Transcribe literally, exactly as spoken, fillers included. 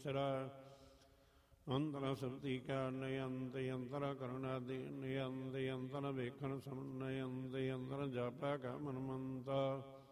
ਸਿਰਾ ਅੰਤਰ ਸੁਰਤੀ ਕਾ ਨਯੰਤ ਯੰਤਰ ਕਰੁਣਾਦੀ ਨਯੰਤ ਯੰਤਰ ਵੇਖਣ ਸਮਨ ਨਯੰਤ ਯੰਤਰ ਜਾਪੈ ਕਾ ਮਨਮੰਤਾ